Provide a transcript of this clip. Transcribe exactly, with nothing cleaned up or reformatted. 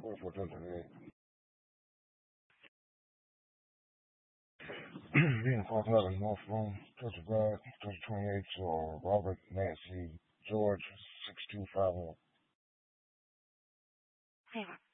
twenty-four touch today. Being Falls out of North Room, touch of God, touch twenty-eight to uh, Robert Nancy George six two five one. Hey,